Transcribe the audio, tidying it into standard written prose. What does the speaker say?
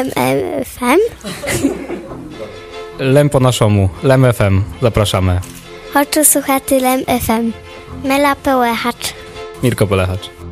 Lem FM. Lem po naszemu, Lem FM, zapraszamy. Хочу słuchati Lem FM. Mela Pełechacz. Mirko Polechacz.